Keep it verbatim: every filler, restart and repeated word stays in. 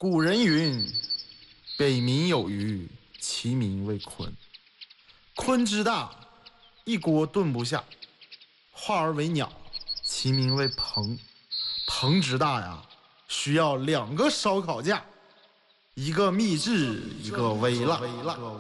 古人云：北冥有鱼，其名为鲲。鲲之大，一锅炖不下；化而为鸟，其名为鹏。鹏之大呀，需要两个烧烤架，一个秘制，一个微辣。